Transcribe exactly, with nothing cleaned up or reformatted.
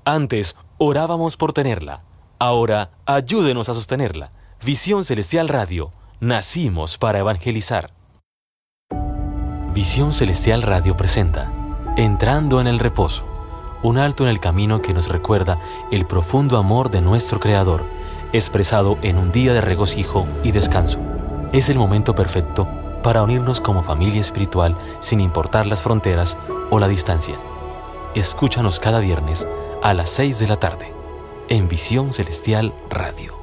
Antes orábamos por tenerla. Ahora ayúdenos a sostenerla. Visión Celestial Radio. Nacimos para evangelizar. Visión Celestial Radio presenta Entrando en el Reposo, un alto en el camino que nos recuerda el profundo amor de nuestro Creador, expresado en un día de regocijo y descanso. Es el momento perfecto para unirnos como familia espiritual sin importar las fronteras o la distancia. Escúchanos cada viernes a las seis de la tarde en Visión Celestial Radio.